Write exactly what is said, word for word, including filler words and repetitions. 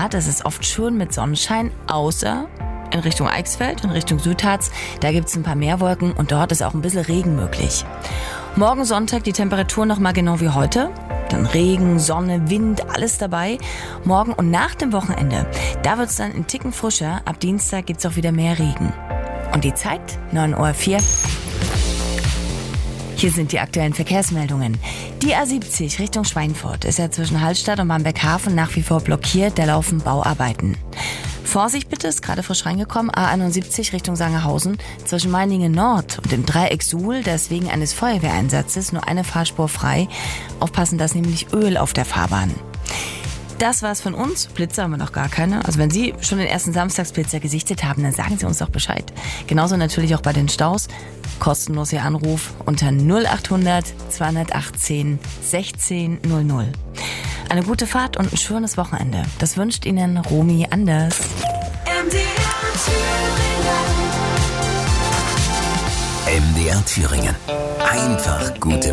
Grad. Es ist oft schön mit Sonnenschein, außer in Richtung Eichsfeld, in Richtung Südharz. Da gibt es ein paar mehr Wolken und dort ist auch ein bisschen Regen möglich. Morgen Sonntag die Temperatur nochmal genau wie heute. Dann Regen, Sonne, Wind, alles dabei. Morgen und nach dem Wochenende, da wird es dann ein Ticken frischer. Ab Dienstag gibt es auch wieder mehr Regen. Und die Zeit? neun Uhr vier. Hier sind die aktuellen Verkehrsmeldungen. Die A siebzig Richtung Schweinfurt ist ja zwischen Hallstatt und Bamberghafen nach wie vor blockiert. Da laufen Bauarbeiten. Vorsicht bitte, ist gerade frisch reingekommen, A einundsiebzig Richtung Sangerhausen. Zwischen Meiningen Nord und dem Dreieck Suhl, da ist wegen eines Feuerwehreinsatzes nur eine Fahrspur frei. Aufpassen, da ist nämlich Öl auf der Fahrbahn. Das war's von uns. Blitze haben wir noch gar keine. Also wenn Sie schon den ersten Samstagsblitzer gesichtet haben, dann sagen Sie uns doch Bescheid. Genauso natürlich auch bei den Staus. Kostenlos Ihr Anruf unter null achthundert zweihundertachtzehn sechzehn null null. Eine gute Fahrt und ein schönes Wochenende. Das wünscht Ihnen Romy Anders. M D R Thüringen. M D R Thüringen. Einfach gute